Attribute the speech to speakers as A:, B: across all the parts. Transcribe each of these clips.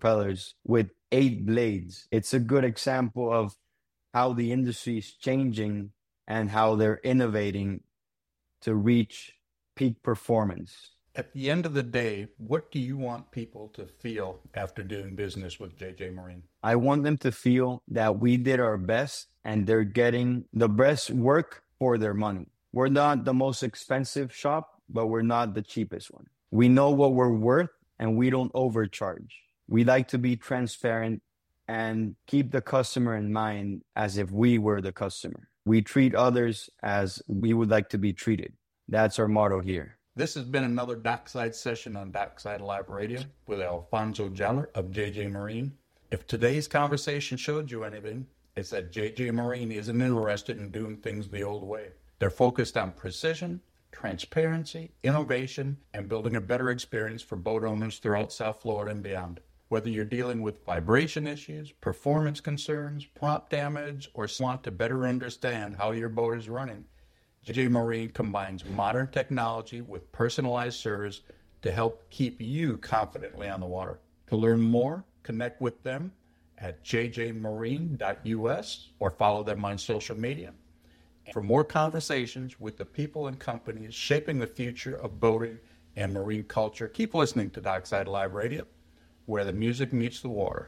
A: propellers with 8 blades. It's a good example of how the industry is changing and how they're innovating to reach peak performance.
B: At the end of the day, what do you want people to feel after doing business with JJ Marine?
A: I want them to feel that we did our best and they're getting the best work for their money. We're not the most expensive shop, but we're not the cheapest one. We know what we're worth and we don't overcharge. We like to be transparent and keep the customer in mind as if we were the customer. We treat others as we would like to be treated. That's our motto here.
B: This has been another Dockside session on Dockside Live Radio with Alfonso Geller of JJ Marine. If today's conversation showed you anything, it's that JJ Marine isn't interested in doing things the old way. They're focused on precision, transparency, innovation, and building a better experience for boat owners throughout South Florida and beyond. Whether you're dealing with vibration issues, performance concerns, prop damage, or want to better understand how your boat is running, JJ Marine combines modern technology with personalized service to help keep you confidently on the water. To learn more, connect with them at jjmarine.us or follow them on social media. For more conversations with the people and companies shaping the future of boating and marine culture, keep listening to Dockside Live Radio, where the music meets the water.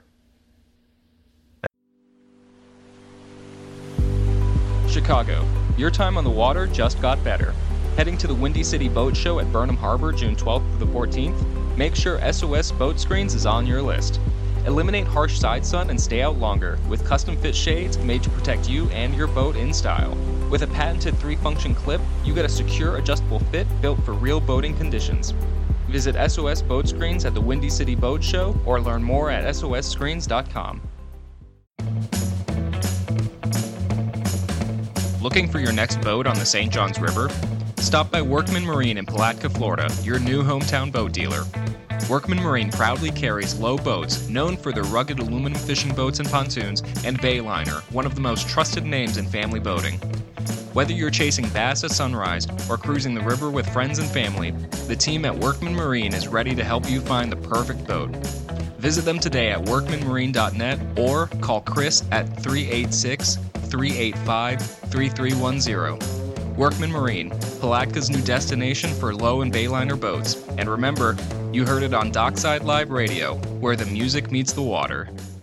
C: Chicago. Your time on the water just got better. Heading to the Windy City Boat Show at Burnham Harbor June 12th to the 14th? Make sure SOS Boat Screens is on your list. Eliminate harsh side sun and stay out longer with custom fit shades made to protect you and your boat in style. With a patented 3-function clip, you get a secure adjustable fit built for real boating conditions. Visit SOS Boat Screens at the Windy City Boat Show or learn more at sosscreens.com. Looking for your next boat on the St. Johns River? Stop by Workman Marine in Palatka, Florida, your new hometown boat dealer. Workman Marine proudly carries Low Boats, known for their rugged aluminum fishing boats and pontoons, and Bayliner, one of the most trusted names in family boating. Whether you're chasing bass at sunrise or cruising the river with friends and family, the team at Workman Marine is ready to help you find the perfect boat. Visit them today at workmanmarine.net or call Chris at 386-385-3310. Workman Marine, Palatka's new destination for low and Bayliner boats. And remember, you heard it on Dockside Live Radio, where the music meets the water.